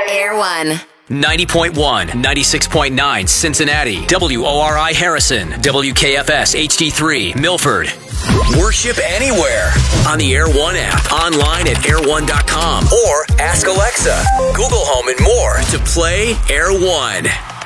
Air One. 90.1, 96.9 Cincinnati, WORI Harrison, WKFS HD3 Milford. Worship anywhere on the Air One app, online at air1.com, or ask Alexa, Google Home, and more to play Air One.